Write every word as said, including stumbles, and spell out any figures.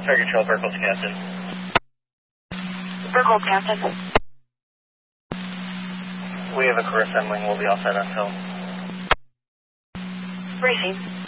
Target Trail, Burkle to Captain. Burkle, Captain. We have a crew assembling. We'll be all set until. Briefing.